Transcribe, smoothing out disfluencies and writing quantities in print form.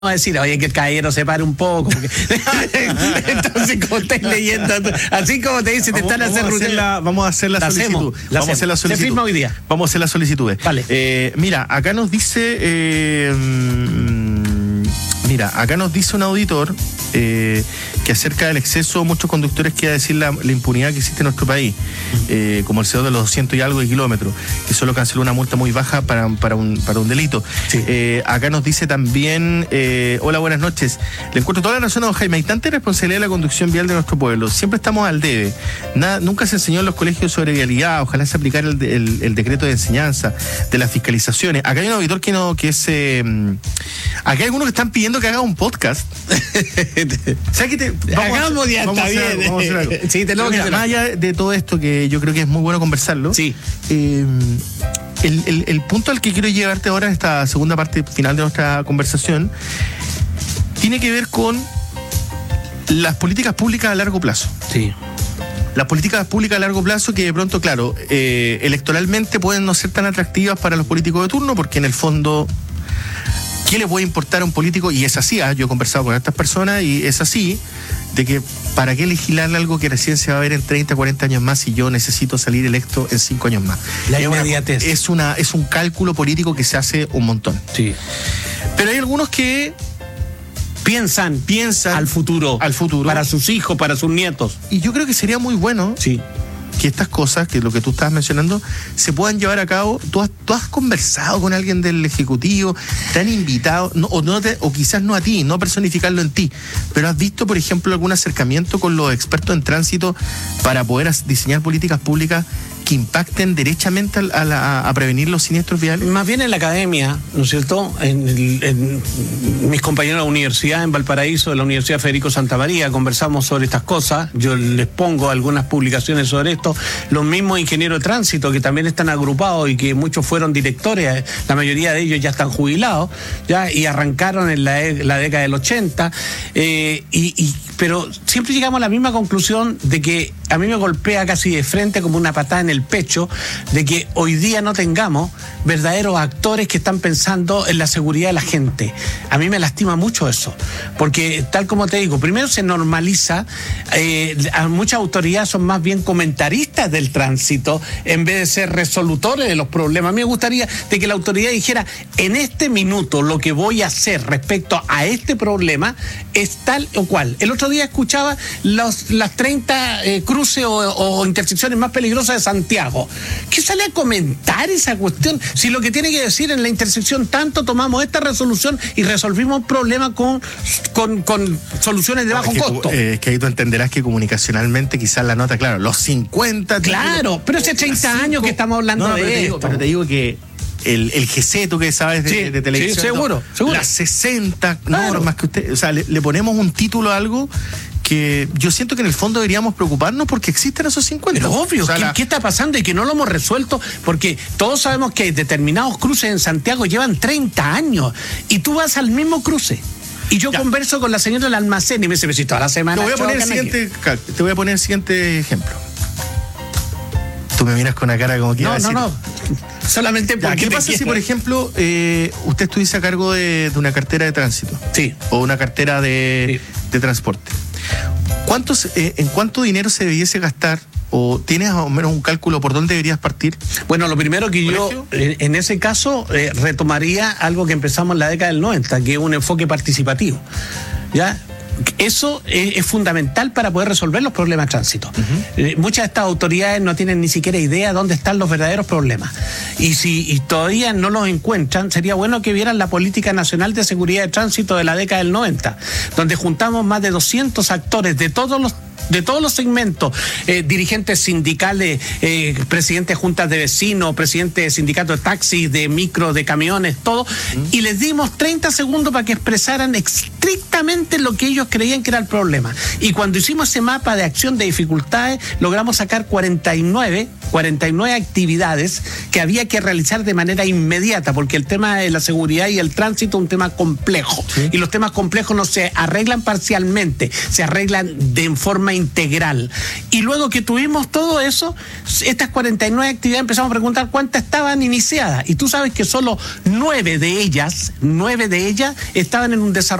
a decir, oye, que el caballero se pare un poco. Entonces, como estáis leyendo, así como te dice, te están haciendo. Vamos a hacer la solicitud. Vamos a hacer la solicitud. Se firma hoy día. Vamos a hacer la solicitud. Vale. Mira, acá nos dice. Acá nos dice un auditor que acerca del exceso, muchos conductores quiere decir la impunidad que existe en nuestro país, como el señor de los 200 y algo de kilómetros, que solo canceló una multa muy baja para un delito. Sí. Acá nos dice también, hola, buenas noches. Le encuentro toda la razón a don Jaime. Hay tanta responsabilidad de la conducción vial de nuestro pueblo. Siempre estamos al debe. Nunca se enseñó en los colegios sobre vialidad. Ojalá se aplicara el decreto de enseñanza, de las fiscalizaciones. Acá hay un auditor que es... acá hay algunos que están pidiendo que haga un podcast. ¿Sabes qué? Hagamos ya, está bien. Sí, más allá de todo esto, que yo creo que es muy bueno conversarlo. Sí. El punto al que quiero llevarte ahora en esta segunda parte final de nuestra conversación tiene que ver con las políticas públicas a largo plazo. Sí. Las políticas públicas a largo plazo que de pronto, claro, electoralmente pueden no ser tan atractivas para los políticos de turno, porque en el fondo, ¿qué le puede importar a un político? Y es así, yo he conversado con estas personas y es así, de que ¿para qué legislar algo que recién se va a ver en 30, 40 años más si yo necesito salir electo en 5 años más? La inmediatez. Es un cálculo político que se hace un montón. Sí. Pero hay algunos que piensan al futuro, para sus hijos, para sus nietos. Y yo creo que sería muy bueno, sí, que estas cosas, que lo que tú estabas mencionando, se puedan llevar a cabo. ¿Tú has conversado con alguien del Ejecutivo? ¿Te han invitado? O quizás no a ti, no personificarlo en ti, pero ¿has visto, por ejemplo, algún acercamiento con los expertos en tránsito para poder diseñar políticas públicas que impacten derechamente a prevenir los siniestros viales? Más bien en la academia, ¿no es cierto? En mis compañeros de la universidad en Valparaíso, de la Universidad Federico Santa María, conversamos sobre estas cosas. Yo les pongo algunas publicaciones sobre esto. Los mismos ingenieros de tránsito que también están agrupados y que muchos fueron directores, la mayoría de ellos ya están jubilados, ya, y arrancaron en la década del 80, pero siempre llegamos a la misma conclusión de que a mí me golpea casi de frente como una patada en el pecho de que hoy día no tengamos verdaderos actores que están pensando en la seguridad de la gente. A mí me lastima mucho eso, porque tal como te digo, primero se normaliza, muchas autoridades son más bien comentaristas del tránsito en vez de ser resolutores de los problemas. A mí me gustaría de que la autoridad dijera, en este minuto lo que voy a hacer respecto a este problema es tal o cual. El otro día escuchaba las 30 cruces o intersecciones más peligrosas de Santiago. ¿Qué sale a comentar esa cuestión? Si lo que tiene que decir en la intersección tanto, tomamos esta resolución y resolvimos un problema con soluciones de bajo costo. Es que ahí tú entenderás que comunicacionalmente quizás la nota, claro, los 50... Claro, pero hace 30 años que estamos hablando de esto. Pero te digo que el GC, tú que sabes de televisión. Sí, seguro. Las 60 normas que usted... O sea, le ponemos un título a algo que yo siento que en el fondo deberíamos preocuparnos porque existen esos 50. Pero obvio, ¿qué está pasando y que no lo hemos resuelto? Porque todos sabemos que determinados cruces en Santiago llevan 30 años y tú vas al mismo cruce. Y yo converso con la señora del almacén y me dice, toda la semana... Te voy a poner el siguiente ejemplo. Tú me miras con una cara como que... No. Solamente porque... ¿Qué pasa si, por ejemplo, usted estuviese a cargo de una cartera de tránsito? Sí. O una cartera de transporte. ¿En cuánto dinero se debiese gastar? ¿O tienes más o menos un cálculo por dónde deberías partir? Bueno, lo primero que yo, en ese caso, retomaría algo que empezamos en la década del 90, que es un enfoque participativo. ¿Ya? Eso es fundamental para poder resolver los problemas de tránsito. Muchas de estas autoridades no tienen ni siquiera idea de dónde están los verdaderos problemas. Y si todavía no los encuentran, sería bueno que vieran la Política Nacional de Seguridad de Tránsito de la década del 90, donde juntamos más de 200 actores de todos los segmentos, dirigentes sindicales, presidentes de juntas de vecinos, presidentes de sindicatos de taxis, de micro, de camiones, todo, y les dimos 30 segundos para que expresaran estrictamente lo que ellos creían que era el problema. Y cuando hicimos ese mapa de acción de dificultades, logramos sacar 49 49 actividades que había que realizar de manera inmediata, porque el tema de la seguridad y el tránsito es un tema complejo. Sí. Y los temas complejos no se arreglan parcialmente, se arreglan de forma integral. Y luego que tuvimos todo eso, estas 49 actividades, empezamos a preguntar cuántas estaban iniciadas. Y tú sabes que solo 9 de ellas estaban en un desarrollo